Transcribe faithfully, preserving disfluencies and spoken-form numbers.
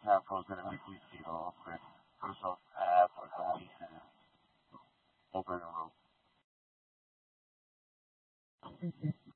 have frozen a weekly deal for for some app or going and over the road.